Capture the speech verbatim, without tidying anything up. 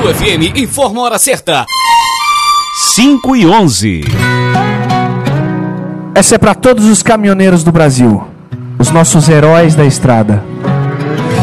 Sul F M informa a hora certa. cinco e onze. Essa é para todos os caminhoneiros do Brasil, os nossos heróis da estrada.